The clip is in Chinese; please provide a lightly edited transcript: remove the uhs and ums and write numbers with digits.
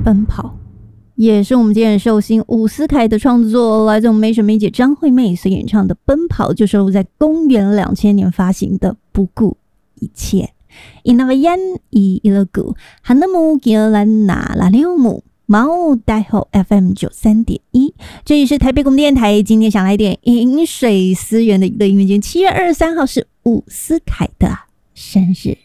奔跑，也是我们今天的寿星伍思凯的创作，来自我们梅婶梅姐张惠妹所演唱的《奔跑》，就收录在公元2000年发行的《不顾一切》。Inawayan i ilagu hanamu gilanna laliumu mau daiho FM 93.1，这里是台北广播电台。今天想来点饮水思源的一个音乐节，7月23号是伍思凯的生日。